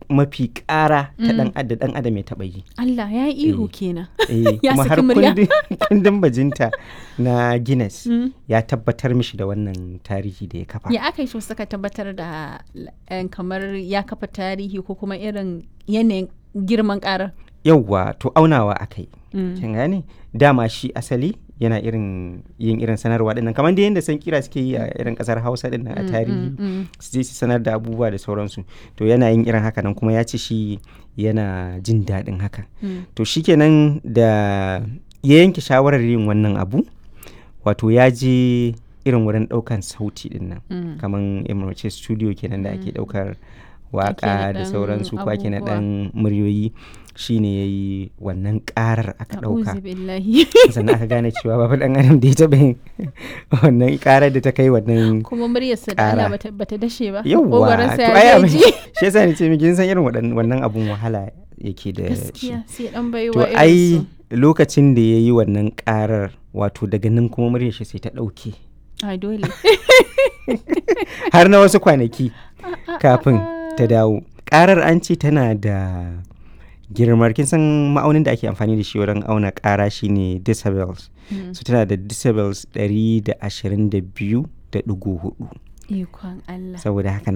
mafi ƙara ta ɗan adam ya taɓa yi. Allah ya yi ihu kenan. Ya kuma har saki murya. kundin bajinta na Guinness ya tabbatar mishi da wannan tarihi da ya kafa. Ya aka yi shi suka tabbatar da kamar ya kafa tarihi ko kuma irin yanayin girman ƙarar? Yauwa to aunawa aka yi. Kin gane? Dama shi asali yana yin irin sanarwa dinnan kamar da yadda san kira suke yi a irin kasar Hausa dinnan a tarihi su je su sanar da abubuwa da sauransu, to yana yin irin haka nan kuma ya ce shi yana jin daɗin haka. To shikenan da ya yanke shawarar yin wannan abu, wato ya je irin wurin ɗaukan sauti dinnan kamar emirce studio kenan da ake ɗaukar waka da sauransu ko ake na ɗan muryoyi, shine ya yi wannan karar aka ɗauka sannan aka gane cewa babu ɗan adam da ya taɓa yin wannan karar da ta kai wannan kuma muryarsa da Allah bata dashe ba. Yawwa to ai abin shi yasa ni ce miki san irin wannan abun wahala yake da shi. Gaskiya sai dan baiwa to irin ai lokacin da ya yi wannan karar wato daga nan kuma muryar shi sai ta ɗauke. Ai dole. Har na wasu kwanaki kafin ta dawo. Karar an ce tana da girmar, kin san ma'aunin da ake amfani da shi wurin auna ƙara shine decibels, so tana da decibels 122.4. Ikon Allah. Saboda haka